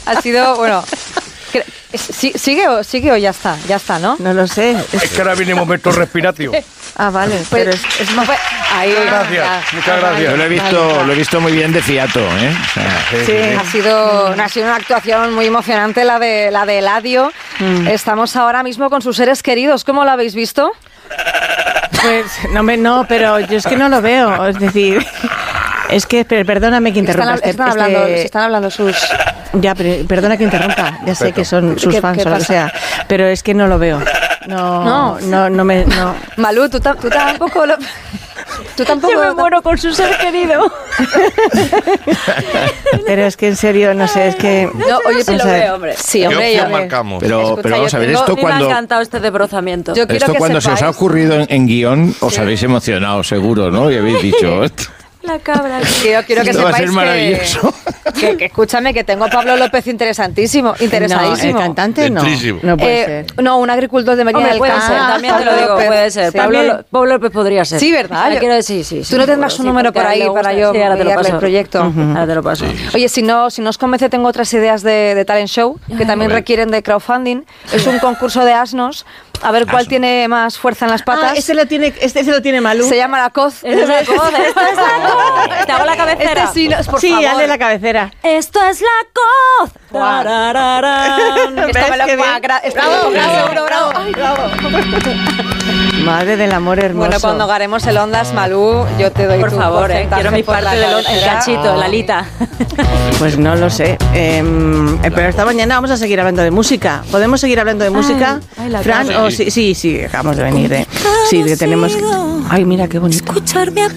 Ha sido, bueno... ¿Sigue o ya está, ¿no? No lo sé. Es que ahora viene momento respiratorio. Ah, vale. Pues, Pero es más... Ahí, Muchas gracias. Yo lo he visto muy bien de fiato, ¿eh? O sea, sí. Ha sido una actuación muy emocionante la de Eladio. Estamos ahora mismo con sus seres queridos. ¿Cómo lo habéis visto? Pues no, pero yo es que no lo veo. Es decir, es que perdóname que interrumpa. Están hablando sus... Ya, pero perdona que interrumpa. Ya sé que son sus fans o lo que sea, pero es que no lo veo. No. Malú, tú tampoco lo... Tú tampoco... Yo me muero con su ser querido. Pero es que en serio, no sé, es que... No, oye, sí lo veo, hombre. Sí, hombre. Yo marcamos. pero vamos a ver, esto cuando... Me ha encantado este desbrozamiento. Esto cuando se os ha ocurrido en guión, os habéis emocionado, seguro, ¿no? Y habéis dicho... La cabra. Quiero que esto va a sepáis ser maravilloso. que escúchame, que tengo a Pablo López interesantísimo. No, el cantante no. No puede ser. No, un agricultor de Medina del Puede Campo. ser, también te lo digo, puede ser. Sí. Pablo López podría ser. Sí, ¿verdad? Quiero decir, sí. Tú no tendrás un número por ahí para yo enviarle el proyecto. Ahora te lo paso. Oye, si no os convence, tengo otras ideas de talent show que también requieren de crowdfunding. Es un concurso de asnos. A ver cuál tiene más fuerza en las patas. Este lo tiene Malú. Se llama La Coz. Esta es la coz. Te hago la cabecera. Sí, por sí, favor. hazle la cabecera. Esto es la coz. ¿Ves qué bien? Bravo. Ay, bravo. Madre del amor hermoso. Bueno, cuando ganemos el Ondas, Malú, yo te doy Por tu favor, porcentaje quiero mi por parte la del cabecera. cachito, la alita. Pues no lo sé. Pero esta mañana vamos a seguir hablando de música. ¿Podemos seguir hablando de música, Fran? Sí, acabamos de venir. Sí, que tenemos... Ay, mira qué bonito.